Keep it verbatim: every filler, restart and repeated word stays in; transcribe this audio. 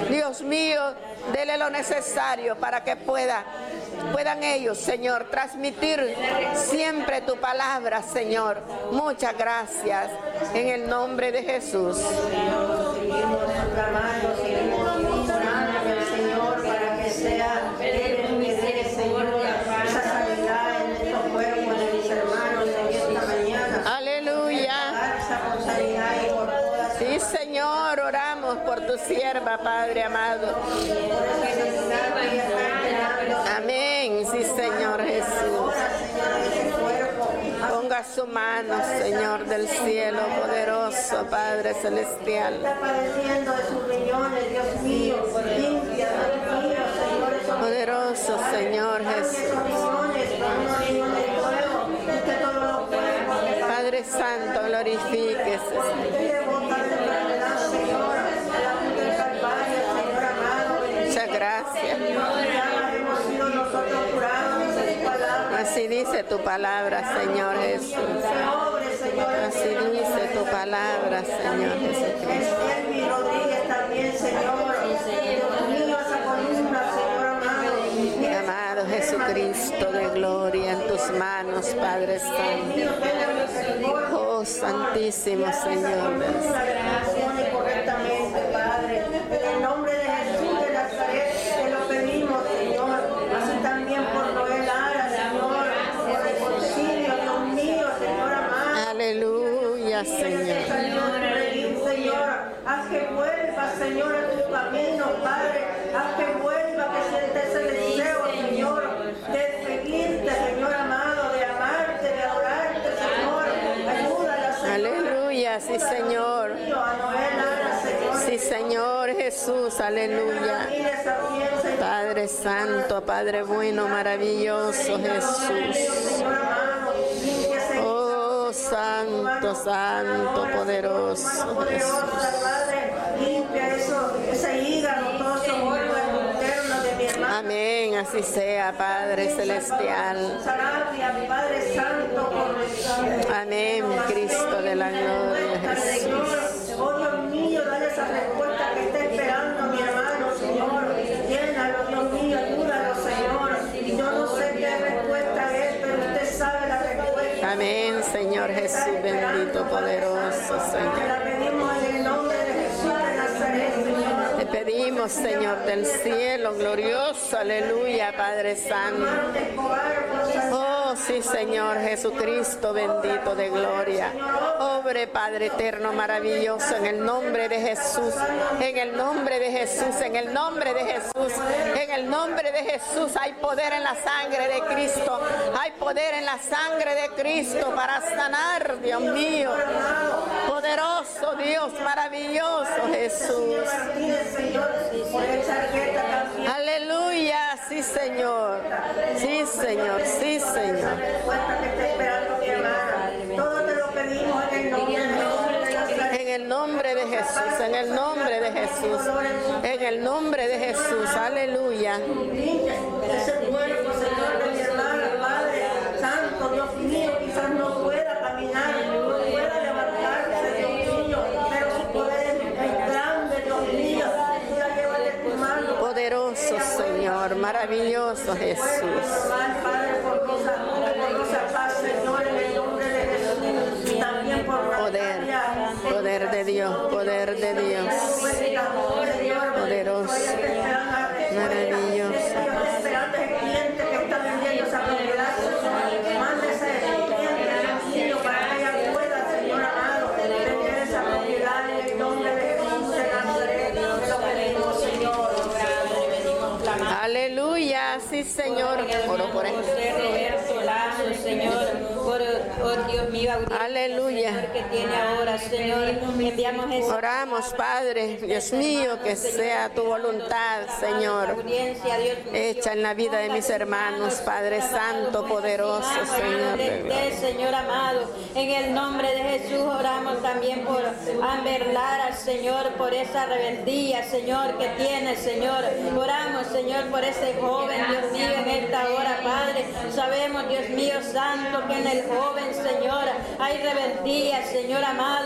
Dios mío, dele lo necesario para que pueda, puedan ellos, Señor, transmitir siempre tu palabra, Señor. Muchas gracias, en el nombre de Jesús. Señor, para que sea de tu misericordia, esa sanidad en estos cuerpos de mis hermanos en esta mañana. Aleluya. Sí, Señor, oramos por tu sierva, Padre amado. Amén. Sí, Señor Jesús. Ponga su mano, Señor del cielo, poderoso, Padre celestial. Poderoso, Señor Jesús. Padre Santo, glorifíquese. Muchas gracias. Así dice tu palabra, Señor Jesús. Así dice tu palabra, Señor Jesucristo. Amado Jesucristo de gloria, en tus manos, Padre Santo. Oh, Santísimo Señor. Correctamente, Padre. En el nombre de Jesús de Nazaret te lo pedimos, Señor. Así también por Noel Lara, Señor. Por el concilio, Dios mío, Señor amado. Aleluya, Señor. Señor, haz que vuelva, Señor, a tus caminos, Padre. Haz que vuelva, que siente ese deseo, Señor, de seguirte, Señor amado, de amarte, de adorarte, Señor. Ayúdala, Señor. Aleluya, sí, Señor. Sí, Señor Jesús, aleluya. Padre Santo, Padre bueno, maravilloso Jesús. Oh, Santo, Santo, poderoso Jesús. Amén, así sea, Padre celestial. Amén, Cristo de la gloria, Jesús. Oh Dios mío, dale esa respuesta que está esperando mi hermano, Señor. Llénalo, Dios mío, ayúdalo, Señor. Yo no sé qué respuesta es, pero usted sabe la respuesta. Amén, Señor Jesús, bendito, poderoso, Señor. Te la pedimos en el nombre de Jesús de Nazaret, Señor. Te pedimos, Señor del cielo, glorioso, aleluya, Padre Santo. Oh, sí, Señor Jesucristo, bendito de gloria. Obre, Padre eterno, maravilloso, en el nombre de Jesús, en el nombre de Jesús, en el nombre de Jesús, en el nombre de Jesús. Hay poder en la sangre de Cristo, hay poder en la sangre de Cristo para sanar, Dios mío. Poderoso Dios, maravilloso Jesús. Aleluya, sí, Señor. Sí, Señor, sí, Señor. Todo te lo pedimos en el nombre de Jesús. En el nombre de Jesús, en el nombre de Jesús, en el nombre de Jesús, aleluya. Ese cuerpo, Señor, de mi hermana, Padre Santo, Dios mío, quizás no pueda caminar, no pueda levantarse, Dios mío, pero su poder es grande, Dios mío. Pueda llevarle tu mano. Poderoso Señor, maravilloso Jesús. Padre, por cosa, por cosa paz, Señor, en el nombre de Jesús. También por Poder, poder de Dios, poder de Dios. Poderoso, maravilloso. Aleluya, sí, Señor. Oro por él. Señor, por oh Dios mío, aleluya. Señor, que tiene ahora, Señor, enviamos esa oramos, Padre, Dios mío, que sea tu voluntad, Señor, hecha en la vida de mis hermanos, Padre Santo, poderoso, Señor. Señor amado, en el nombre de Jesús oramos también por Amber Lara, Señor, por esa rebeldía, Señor, que tiene, Señor. Oramos, Señor, por ese joven, Dios mío, en esta hora, Padre. Sabemos, Dios mío, Santo, que en el joven, Señor, hay rebeldía, Señor amado.